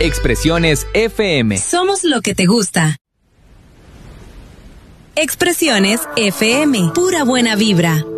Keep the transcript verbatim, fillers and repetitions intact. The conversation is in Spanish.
Expresiones F M. Somos lo que te gusta. Expresiones F M. Pura buena vibra.